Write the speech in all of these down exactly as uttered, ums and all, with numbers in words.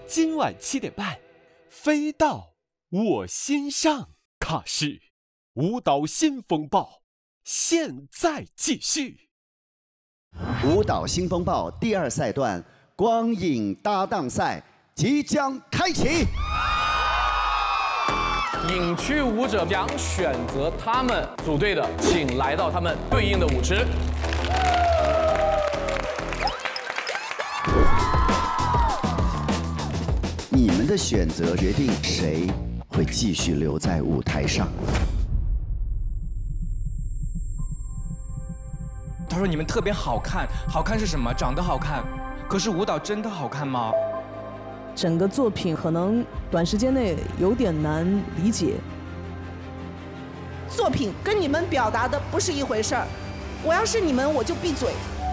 今晚七点半，飞到我心上。卡士舞蹈新风暴，现在继续。 舞蹈新风暴第二赛段光影搭档赛即将开启。 影区舞者想选择他们组队的，请来到他们对应的舞池。 你们的选择决定谁会继续留在舞台上。 他说你们特别好看，好看是什么？长得好看，可是舞蹈真的好看吗？ 整个作品可能短时间内有点难理解。 作品跟你们表达的不是一回事儿，我要是你们我就闭嘴。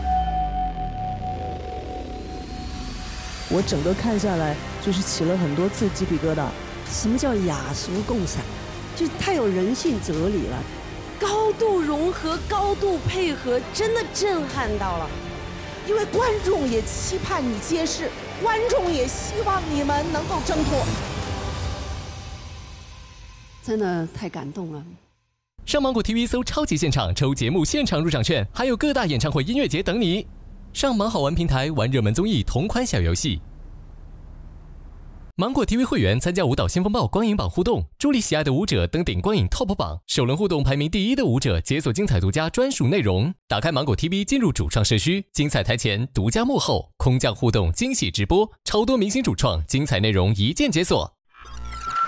我整个看下来就是起了很多次鸡皮疙瘩。 什么叫雅俗共赏？就太有人性哲理了，高度融合，高度配合，真的震撼到了。 因为观众也期盼你揭示，观众也希望你们能够挣脱。 真的太感动了。 上芒果 T V 搜超级现场抽节目现场入场券，还有各大演唱会音乐节等你。上芒好玩平台玩热门综艺同款小游戏。芒果 T V 会员参加舞蹈新风暴光影榜互动，助力喜爱的舞者登顶光影 Top 榜，首轮互动排名第一的舞者解锁精彩独家专属内容。打开芒果 T V 进入主创社区，精彩台前独家幕后，空降互动惊喜直播，超多明星主创精彩内容一键解锁。